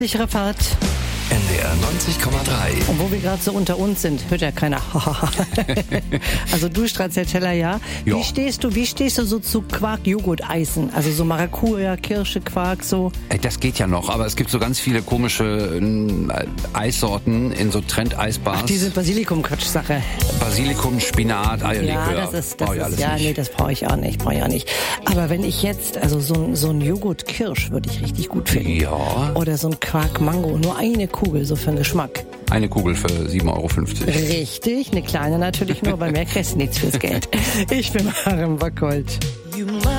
Sichere Fahrt. NDR 90,3. Und wo wir gerade so unter uns sind, hört ja keiner. Also du, Stracciatella, ja. Ja. Wie stehst du so zu Quark-Joghurt-Eisen? Also so Maracuja, Kirsche, Quark, so. Das geht ja noch, aber es gibt so ganz viele komische Eissorten in so Trend-Eisbars. Ach, diese Basilikum-Quatsch-Sache. Basilikum, Spinat, Eierlikör. Ja, das Brauch ich alles nicht. nee, das brauche ich auch nicht, Aber wenn ich jetzt, also so ein Joghurt-Kirsch würde ich richtig gut finden. Ja. Oder so ein Quark-Mango, nur eine Kugel, so für den Geschmack. Eine Kugel für 7,50 Euro. Richtig, eine kleine natürlich nur, weil mehr kriegst du nichts fürs Geld. Ich bin Maren Bockholt.